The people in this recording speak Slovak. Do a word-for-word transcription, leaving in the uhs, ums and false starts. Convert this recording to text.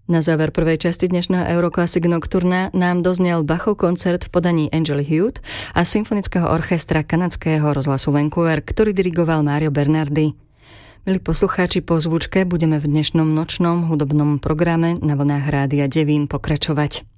Na záver prvej časti dnešného Euroclassic Nocturna nám doznel Bachov koncert v podaní Angely Hewitt a symfonického orchestra kanadského rozhlasu Vancouver, ktorý dirigoval Mario Bernardi. Milí poslucháči, po zvučke budeme v dnešnom nočnom hudobnom programe na vlnách Rádia Devín pokračovať.